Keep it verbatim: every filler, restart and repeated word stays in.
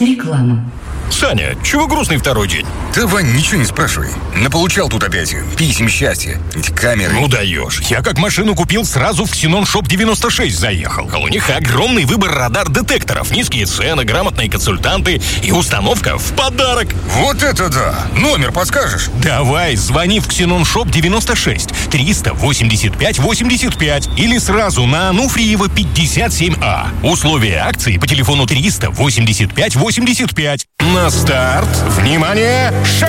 Реклама. Саня, чего грустный второй день? Да, Вань, ничего не спрашивай. Наполучал тут опять писем счастья. Эти камеры. Ну даешь. Я как машину купил, сразу в Ксенон Шоп девяносто шесть заехал. А у них огромный выбор радар-детекторов, низкие цены, грамотные консультанты и установка в подарок. Вот это да! Номер подскажешь? Давай, звони в Ксенон Шоп девяносто шесть триста восемьдесят пять восемьдесят пять или сразу на Ануфриева пятьдесят семь А. Условия акции по телефону триста восемьдесят пять восемьдесят пять. На старт! Внимание!